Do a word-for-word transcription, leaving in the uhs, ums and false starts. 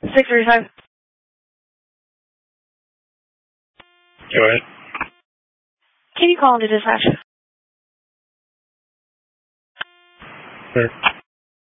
six thirty-five. Go ahead. Can you call into dispatch? Sure.